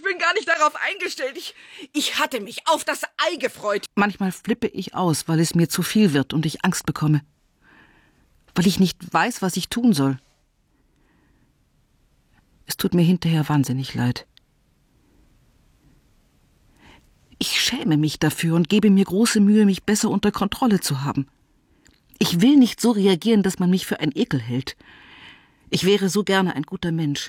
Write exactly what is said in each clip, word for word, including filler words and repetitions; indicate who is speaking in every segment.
Speaker 1: bin gar nicht darauf eingestellt. Ich, ich hatte mich auf das Ei gefreut.
Speaker 2: Manchmal flippe ich aus, weil es mir zu viel wird und ich Angst bekomme. Weil ich nicht weiß, was ich tun soll. Es tut mir hinterher wahnsinnig leid. Ich schäme mich dafür und gebe mir große Mühe, mich besser unter Kontrolle zu haben. Ich will nicht so reagieren, dass man mich für ein Ekel hält. Ich wäre so gerne ein guter Mensch.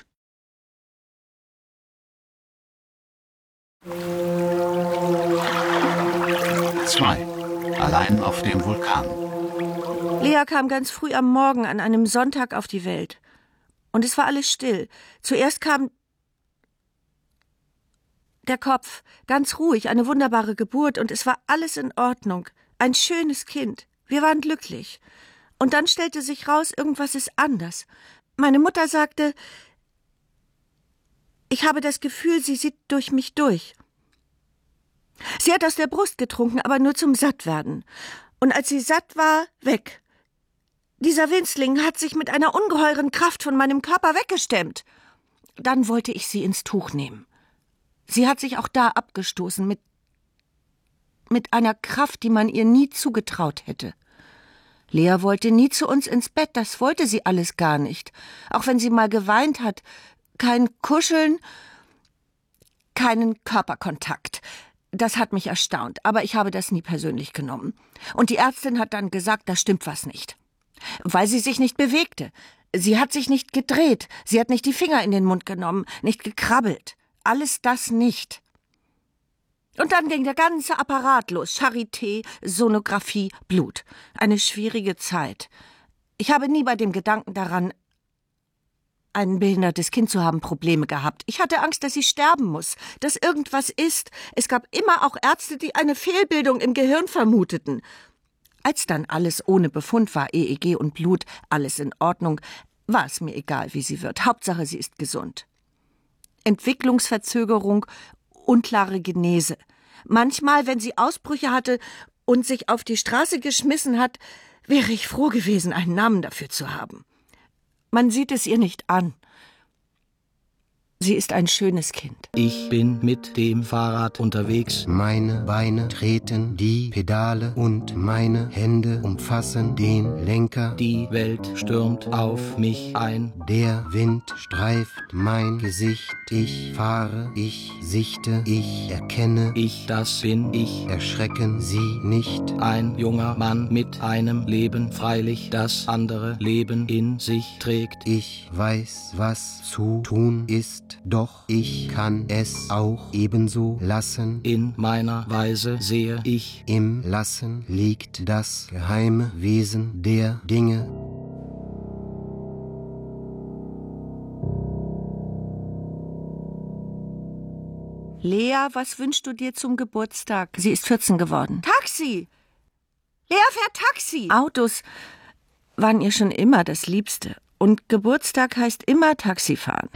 Speaker 3: zwei. Allein auf dem Vulkan.
Speaker 4: Lea kam ganz früh am Morgen an einem Sonntag auf die Welt. Und es war alles still. Zuerst kam der Kopf, ganz ruhig, eine wunderbare Geburt, und es war alles in Ordnung. Ein schönes Kind. Wir waren glücklich. Und dann stellte sich raus, irgendwas ist anders. Meine Mutter sagte, ich habe das Gefühl, sie sieht durch mich durch. Sie hat aus der Brust getrunken, aber nur zum Sattwerden. Und als sie satt war, weg. Dieser Winzling hat sich mit einer ungeheuren Kraft von meinem Körper weggestemmt. Dann wollte ich sie ins Tuch nehmen. Sie hat sich auch da abgestoßen, mit, mit einer Kraft, die man ihr nie zugetraut hätte. Lea wollte nie zu uns ins Bett, das wollte sie alles gar nicht. Auch wenn sie mal geweint hat, kein Kuscheln, keinen Körperkontakt. Das hat mich erstaunt, aber ich habe das nie persönlich genommen. Und die Ärztin hat dann gesagt, da stimmt was nicht. Weil sie sich nicht bewegte. Sie hat sich nicht gedreht, sie hat nicht die Finger in den Mund genommen, nicht gekrabbelt. Alles das nicht. Und dann ging der ganze Apparat los. Charité, Sonographie, Blut. Eine schwierige Zeit. Ich habe nie bei dem Gedanken daran, ein behindertes Kind zu haben, Probleme gehabt. Ich hatte Angst, dass sie sterben muss, dass irgendwas ist. Es gab immer auch Ärzte, die eine Fehlbildung im Gehirn vermuteten. Als dann alles ohne Befund war, E E G und Blut, alles in Ordnung, war es mir egal, wie sie wird. Hauptsache, sie ist gesund. Entwicklungsverzögerung, unklare Genese. Manchmal, wenn sie Ausbrüche hatte und sich auf die Straße geschmissen hat, wäre ich froh gewesen, einen Namen dafür zu haben. Man sieht es ihr nicht an. Sie ist ein schönes Kind.
Speaker 5: Ich bin mit dem Fahrrad unterwegs.
Speaker 6: Meine Beine treten die Pedale und meine Hände umfassen den Lenker.
Speaker 5: Die Welt stürmt auf mich ein.
Speaker 6: Der Wind streift mein Gesicht. Ich fahre, ich sichte, ich erkenne.
Speaker 5: Ich, das bin ich.
Speaker 6: Erschrecken Sie nicht.
Speaker 5: Ein junger Mann mit einem Leben, freilich das andere Leben in sich trägt.
Speaker 6: Ich weiß, was zu tun ist. Doch ich kann es auch ebenso lassen.
Speaker 5: In meiner Weise sehe ich.
Speaker 6: Im Lassen liegt das geheime Wesen der Dinge.
Speaker 4: Lea, was wünschst du dir zum Geburtstag? Sie ist vierzehn geworden. Taxi! Lea fährt Taxi! Autos waren ihr schon immer das Liebste. Und Geburtstag heißt immer Taxifahren.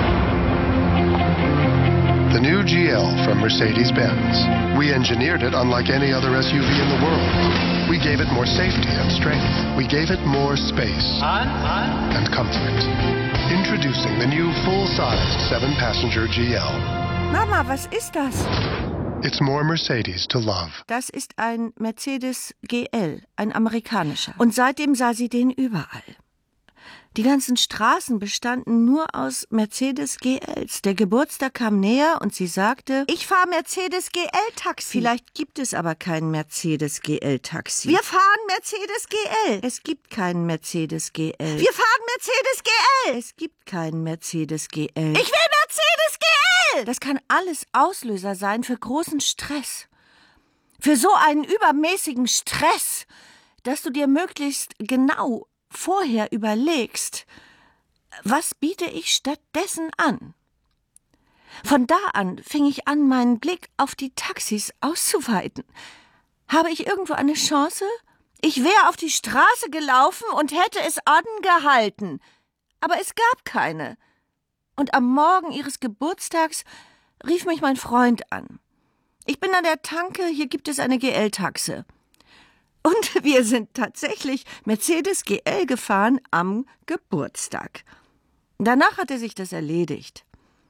Speaker 7: The new G L from Mercedes-Benz. We engineered it unlike any other S U V in the world. We gave it more safety and strength. We gave it more space and comfort. Introducing the new full-sized seven-passenger G L.
Speaker 4: Mama, was ist das?
Speaker 7: It's more Mercedes to love.
Speaker 4: Das ist ein Mercedes G L, ein amerikanischer. Und seitdem sah sie den überall. Die ganzen Straßen bestanden nur aus Mercedes G Ls. Der Geburtstag kam näher und sie sagte, ich fahre Mercedes G L-Taxi. Vielleicht gibt es aber kein Mercedes G L-Taxi. Wir fahren Mercedes G L. Es gibt keinen Mercedes G L. Wir fahren Mercedes G L. Es gibt keinen Mercedes G L. Ich will Mercedes G L. Das kann alles Auslöser sein für großen Stress. Für so einen übermäßigen Stress, dass du dir möglichst genau vorher überlegst, was biete ich stattdessen an? Von da an fing ich an, meinen Blick auf die Taxis auszuweiten. Habe ich irgendwo eine Chance? Ich wäre auf die Straße gelaufen und hätte es angehalten. Aber es gab keine. Und am Morgen ihres Geburtstags rief mich mein Freund an. Ich bin an der Tanke, hier gibt es eine G L-Taxe. Und wir sind tatsächlich Mercedes G L gefahren am Geburtstag. Danach hatte sich das erledigt.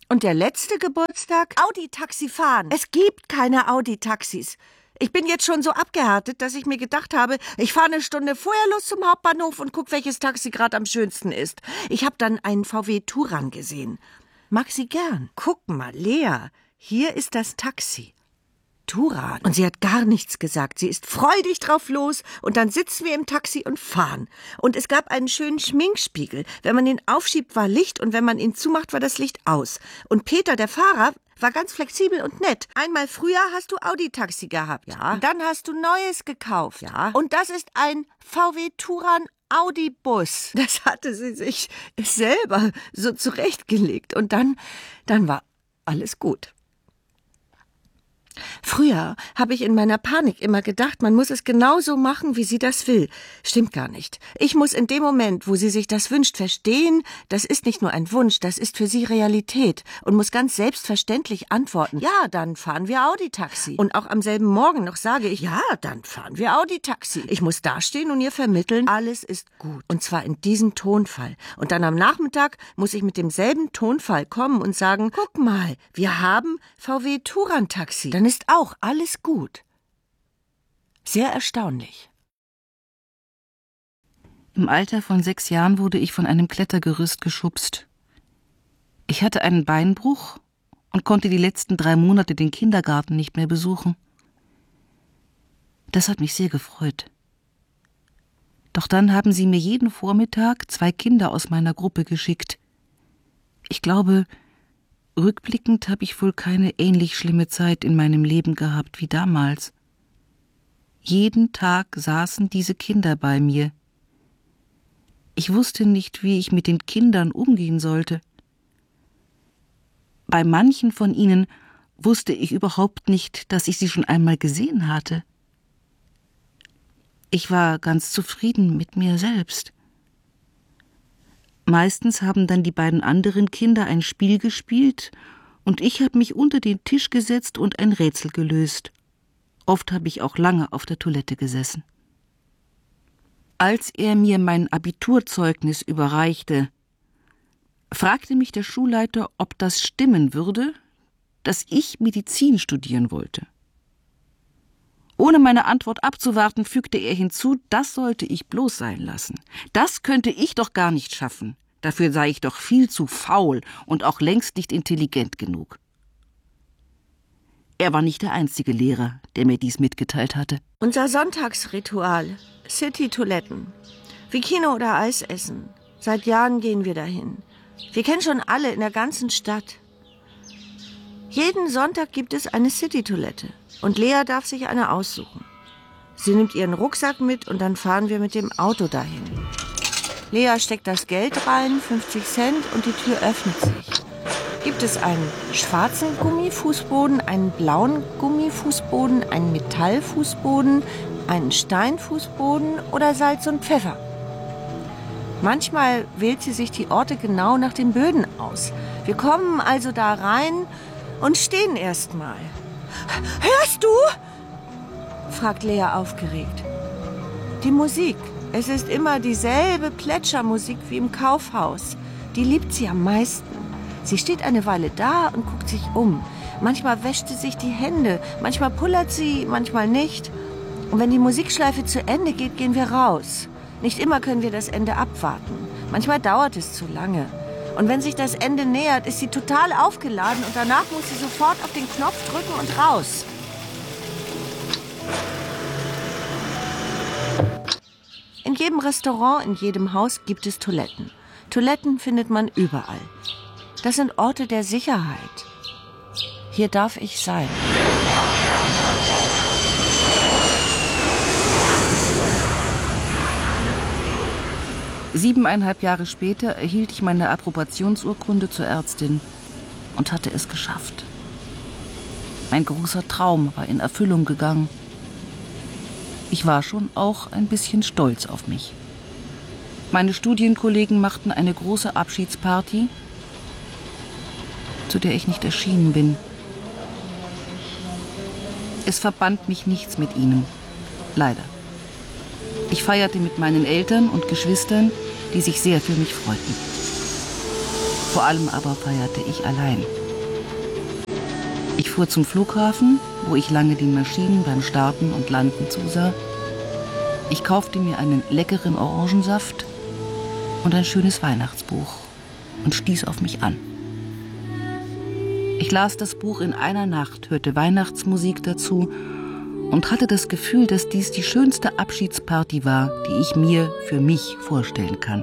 Speaker 4: Und der letzte Geburtstag? Audi-Taxi fahren. Es gibt keine Audi-Taxis. Ich bin jetzt schon so abgehärtet, dass ich mir gedacht habe, ich fahre eine Stunde vorher los zum Hauptbahnhof und guck, welches Taxi gerade am schönsten ist. Ich habe dann einen V W Touran gesehen. Mag sie gern. Guck mal, Lea, hier ist das Taxi. Touran. Und sie hat gar nichts gesagt. Sie ist freudig drauf los und dann sitzen wir im Taxi und fahren. Und es gab einen schönen Schminkspiegel. Wenn man ihn aufschiebt, war Licht und wenn man ihn zumacht, war das Licht aus. Und Peter, der Fahrer, war ganz flexibel und nett. Einmal früher hast du Audi-Taxi gehabt. Ja. Und dann hast du Neues gekauft. Ja. Und das ist ein V W Touran Audi-Bus. Das hatte sie sich selber so zurechtgelegt. Und dann, dann war alles gut. Früher habe ich in meiner Panik immer gedacht, man muss es genauso machen, wie sie das will. Stimmt gar nicht. Ich muss in dem Moment, wo sie sich das wünscht, verstehen, das ist nicht nur ein Wunsch, das ist für sie Realität und muss ganz selbstverständlich antworten, ja, dann fahren wir Audi-Taxi. Und auch am selben Morgen noch sage ich, ja, dann fahren wir Audi-Taxi. Ich muss dastehen und ihr vermitteln, alles ist gut. Und zwar in diesem Tonfall. Und dann am Nachmittag muss ich mit demselben Tonfall kommen und sagen, guck mal, wir haben V W Touran-Taxi. Dann ist auch alles gut. Sehr erstaunlich.
Speaker 2: Im Alter von sechs Jahren wurde ich von einem Klettergerüst geschubst. Ich hatte einen Beinbruch und konnte die letzten drei Monate den Kindergarten nicht mehr besuchen. Das hat mich sehr gefreut. Doch dann haben sie mir jeden Vormittag zwei Kinder aus meiner Gruppe geschickt. Ich glaube, rückblickend habe ich wohl keine ähnlich schlimme Zeit in meinem Leben gehabt wie damals. Jeden Tag saßen diese Kinder bei mir. Ich wusste nicht, wie ich mit den Kindern umgehen sollte. Bei manchen von ihnen wusste ich überhaupt nicht, dass ich sie schon einmal gesehen hatte. Ich war ganz zufrieden mit mir selbst. Meistens haben dann die beiden anderen Kinder ein Spiel gespielt und ich habe mich unter den Tisch gesetzt und ein Rätsel gelöst. Oft habe ich auch lange auf der Toilette gesessen. Als er mir mein Abiturzeugnis überreichte, fragte mich der Schulleiter, ob das stimmen würde, dass ich Medizin studieren wollte. Ohne meine Antwort abzuwarten, fügte er hinzu, das sollte ich bloß sein lassen. Das könnte ich doch gar nicht schaffen. Dafür sei ich doch viel zu faul und auch längst nicht intelligent genug. Er war nicht der einzige Lehrer, der mir dies mitgeteilt hatte.
Speaker 4: Unser Sonntagsritual, City-Toiletten, wie Kino oder Eis essen. Seit Jahren gehen wir dahin. Wir kennen schon alle in der ganzen Stadt. Jeden Sonntag gibt es eine City-Toilette. Und Lea darf sich eine aussuchen. Sie nimmt ihren Rucksack mit und dann fahren wir mit dem Auto dahin. Lea steckt das Geld rein, fünfzig Cent, und die Tür öffnet sich. Gibt es einen schwarzen Gummifußboden, einen blauen Gummifußboden, einen Metallfußboden, einen Steinfußboden oder Salz und Pfeffer? Manchmal wählt sie sich die Orte genau nach den Böden aus. Wir kommen also da rein und stehen erst mal. »Hörst du?« fragt Lea aufgeregt. Die Musik. Es ist immer dieselbe Plätschermusik wie im Kaufhaus. Die liebt sie am meisten. Sie steht eine Weile da und guckt sich um. Manchmal wäscht sie sich die Hände, manchmal pullert sie, manchmal nicht. Und wenn die Musikschleife zu Ende geht, gehen wir raus. Nicht immer können wir das Ende abwarten. Manchmal dauert es zu lange. Und wenn sich das Ende nähert, ist sie total aufgeladen und danach muss sie sofort auf den Knopf drücken und raus. In jedem Restaurant, in jedem Haus gibt es Toiletten. Toiletten findet man überall. Das sind Orte der Sicherheit. Hier darf ich sein.
Speaker 2: Siebeneinhalb Jahre später erhielt ich meine Approbationsurkunde zur Ärztin und hatte es geschafft. Mein großer Traum war in Erfüllung gegangen. Ich war schon auch ein bisschen stolz auf mich. Meine Studienkollegen machten eine große Abschiedsparty, zu der ich nicht erschienen bin. Es verband mich nichts mit ihnen, leider. Ich feierte mit meinen Eltern und Geschwistern, die sich sehr für mich freuten. Vor allem aber feierte ich allein. fuhr zum Flughafen, wo ich lange den Maschinen beim Starten und Landen zusah. Ich kaufte mir einen leckeren Orangensaft und ein schönes Weihnachtsbuch und stieß auf mich an. Ich las das Buch in einer Nacht, hörte Weihnachtsmusik dazu und hatte das Gefühl, dass dies die schönste Abschiedsparty war, die ich mir für mich vorstellen kann.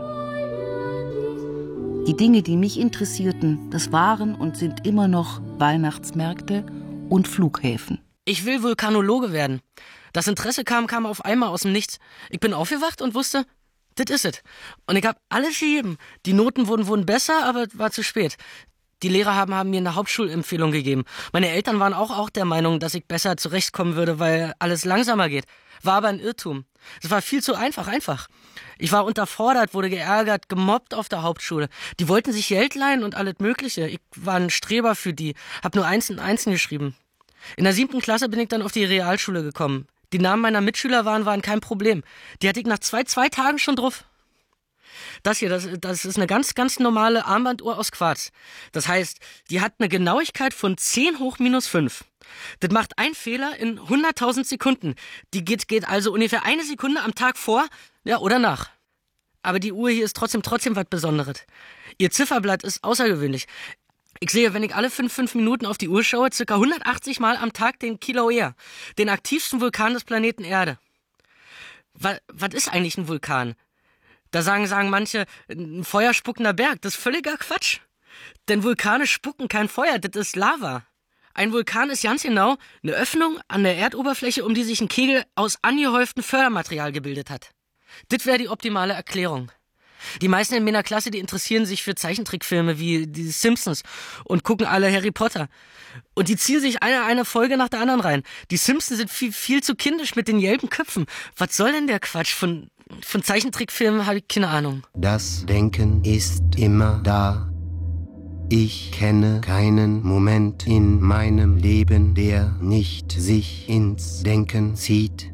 Speaker 2: Die Dinge, die mich interessierten, das waren und sind immer noch Weihnachtsmärkte und Flughäfen.
Speaker 8: Ich will Vulkanologe werden. Das Interesse kam, kam auf einmal aus dem Nichts. Ich bin aufgewacht und wusste, das ist es. Und ich habe alles gegeben. Die Noten wurden, wurden besser, aber es war zu spät. Die Lehrer haben, haben mir eine Hauptschulempfehlung gegeben. Meine Eltern waren auch, auch der Meinung, dass ich besser zurechtkommen würde, weil alles langsamer geht. War aber ein Irrtum. Es war viel zu einfach, einfach. Ich war unterfordert, wurde geärgert, gemobbt auf der Hauptschule. Die wollten sich Geld leihen und alles Mögliche. Ich war ein Streber für die, hab nur Einsen, Einsen geschrieben. In der siebten Klasse bin ich dann auf die Realschule gekommen. Die Namen meiner Mitschüler waren, waren kein Problem. Die hatte ich nach zwei, zwei Tagen schon drauf. Das hier, das, das ist eine ganz, ganz normale Armbanduhr aus Quarz. Das heißt, die hat eine Genauigkeit von zehn hoch minus fünf. Das macht ein Fehler in hunderttausend Sekunden. Die geht, geht also ungefähr eine Sekunde am Tag vor, ja, oder nach. Aber die Uhr hier ist trotzdem, trotzdem was Besonderes. Ihr Zifferblatt ist außergewöhnlich. Ich sehe, wenn ich alle fünf, fünf Minuten auf die Uhr schaue, circa hundertachtzig Mal am Tag den Kilauea, den aktivsten Vulkan des Planeten Erde. Was, was ist eigentlich ein Vulkan? Da sagen, sagen manche, ein feuerspuckender Berg. Das ist völliger Quatsch. Denn Vulkane spucken kein Feuer, das ist Lava. Ein Vulkan ist ganz genau eine Öffnung an der Erdoberfläche, um die sich ein Kegel aus angehäuftem Fördermaterial gebildet hat. Das wäre die optimale Erklärung. Die meisten in meiner Klasse, die interessieren sich für Zeichentrickfilme wie die Simpsons und gucken alle Harry Potter. Und die ziehen sich eine, eine Folge nach der anderen rein. Die Simpsons sind viel, viel zu kindisch mit den gelben Köpfen. Was soll denn der Quatsch? Von, von Zeichentrickfilmen habe ich keine Ahnung.
Speaker 6: Das Denken ist immer da. Ich kenne keinen Moment in meinem Leben, der nicht sich ins Denken zieht.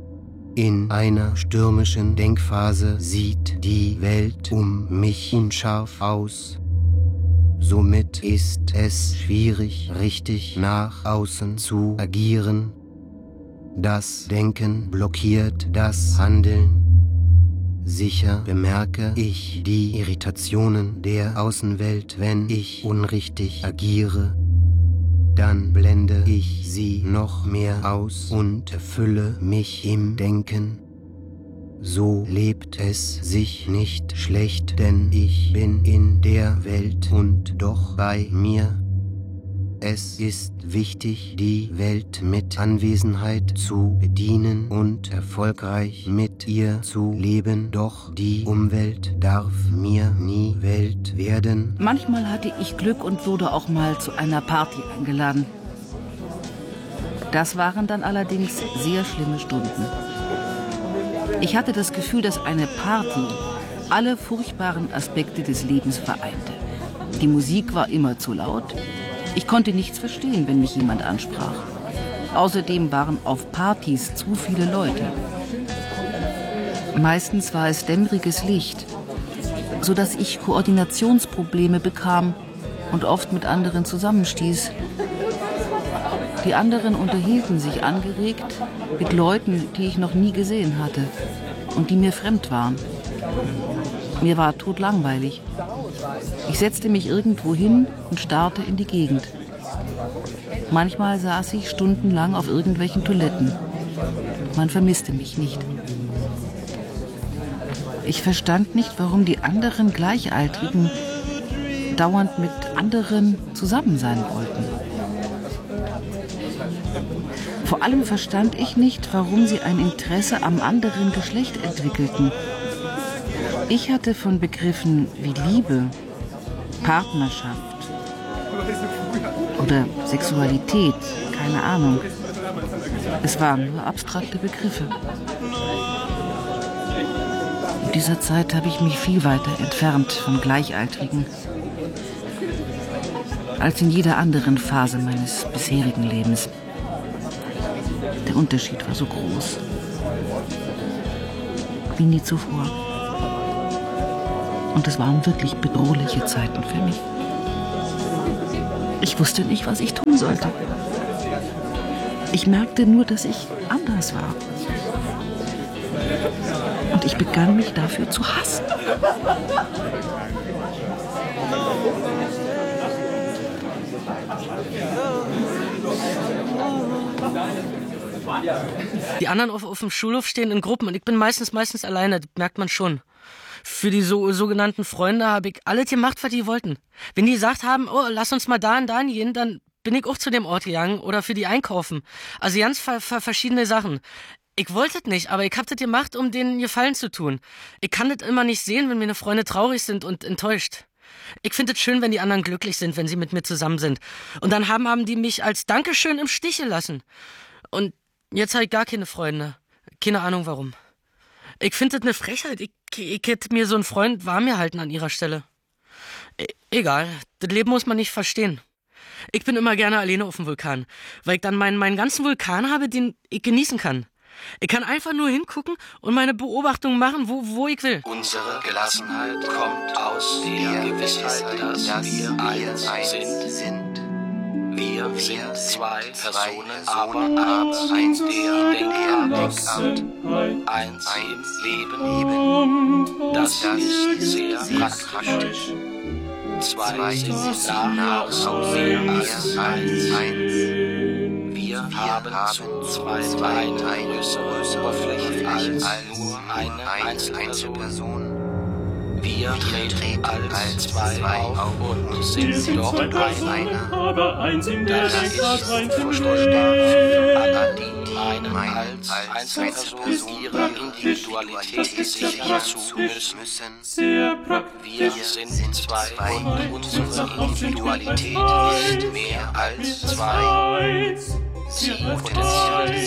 Speaker 6: In einer stürmischen Denkphase sieht die Welt um mich unscharf aus. Somit ist es schwierig, richtig nach außen zu agieren. Das Denken blockiert das Handeln. Sicher bemerke ich die Irritationen der Außenwelt, wenn ich unrichtig agiere. Dann blende ich sie noch mehr aus und erfülle mich im Denken. So lebt es sich nicht schlecht, denn ich bin in der Welt und doch bei mir. Es ist wichtig, die Welt mit Anwesenheit zu bedienen und erfolgreich mit ihr zu leben, doch die Umwelt darf mir nie Welt werden.
Speaker 2: Manchmal hatte ich Glück und wurde auch mal zu einer Party eingeladen. Das waren dann allerdings sehr schlimme Stunden. Ich hatte das Gefühl, dass eine Party alle furchtbaren Aspekte des Lebens vereinte. Die Musik war immer zu laut. Ich konnte nichts verstehen, wenn mich jemand ansprach. Außerdem waren auf Partys zu viele Leute. Meistens war es dämmeriges Licht, sodass ich Koordinationsprobleme bekam und oft mit anderen zusammenstieß. Die anderen unterhielten sich angeregt mit Leuten, die ich noch nie gesehen hatte und die mir fremd waren. Mir war totlangweilig. Ich setzte mich irgendwo hin und starrte in die Gegend. Manchmal saß ich stundenlang auf irgendwelchen Toiletten. Man vermisste mich nicht. Ich verstand nicht, warum die anderen Gleichaltrigen dauernd mit anderen zusammen sein wollten. Vor allem verstand ich nicht, warum sie ein Interesse am anderen Geschlecht entwickelten. Ich hatte von Begriffen wie Liebe, Partnerschaft oder Sexualität keine Ahnung. Es waren nur abstrakte Begriffe. In dieser Zeit habe ich mich viel weiter entfernt von Gleichaltrigen als in jeder anderen Phase meines bisherigen Lebens. Der Unterschied war so groß. Wie nie zuvor. Und es waren wirklich bedrohliche Zeiten für mich. Ich wusste nicht, was ich tun sollte. Ich merkte nur, dass ich anders war. Und ich begann, mich dafür zu hassen.
Speaker 8: Die anderen auf, auf dem Schulhof stehen in Gruppen und ich bin meistens, meistens alleine, das merkt man schon. Für die so, sogenannten Freunde habe ich alles gemacht, was die wollten. Wenn die gesagt haben, oh, lass uns mal da und da gehen, dann bin ich auch zu dem Ort gegangen oder für die einkaufen. Also ganz ver, ver, verschiedene Sachen. Ich wollte das nicht, aber ich habe das gemacht, um denen Gefallen zu tun. Ich kann das immer nicht sehen, wenn meine Freunde traurig sind und enttäuscht. Ich finde es schön, wenn die anderen glücklich sind, wenn sie mit mir zusammen sind. Und dann haben, haben die mich als Dankeschön im Stich gelassen. Und jetzt habe ich gar keine Freunde. Keine Ahnung warum. Ich finde das eine Frechheit. Ich, ich hätte mir so einen Freund warm gehalten an ihrer Stelle. E- egal, das Leben muss man nicht verstehen. Ich bin immer gerne alleine auf dem Vulkan, weil ich dann meinen, meinen ganzen Vulkan habe, den ich genießen kann. Ich kann einfach nur hingucken und meine Beobachtungen machen, wo, wo ich will.
Speaker 5: Unsere Gelassenheit kommt aus der Gewissheit, dass wir eins sind. Wir sind zwei Personen, aber eins, der Denkart, eins im Leben. Das ist sehr praktisch. Zwei sind nah mehr als eins. Wir haben zu zweit eine größere Oberfläche als nur eine Einzelperson. Wir treten als zwei auf und sind doch einer.
Speaker 9: Aber eins im
Speaker 5: Das
Speaker 9: Leben
Speaker 5: ist
Speaker 9: grad rein
Speaker 5: verständlich für alle, die meinen, als Einzelperson ihre Individualität sichern zu müssen.
Speaker 9: sehr praktisch.
Speaker 5: Wir sind zwei und unsere Individualität ist mehr als zwei.
Speaker 9: Eins.
Speaker 5: Sie potenziert